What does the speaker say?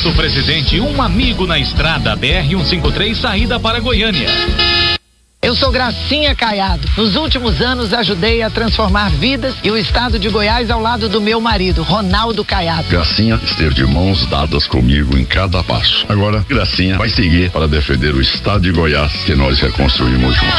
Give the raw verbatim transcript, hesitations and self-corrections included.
Posto Presidente, um amigo na estrada, B R cento e cinquenta e três, saída para Goiânia. Eu sou Gracinha Caiado. Nos últimos anos ajudei a transformar vidas e o estado de Goiás ao lado do meu marido, Ronaldo Caiado. Gracinha esteve de mãos dadas comigo em cada passo. Agora, Gracinha vai seguir para defender o estado de Goiás que nós reconstruímos juntos.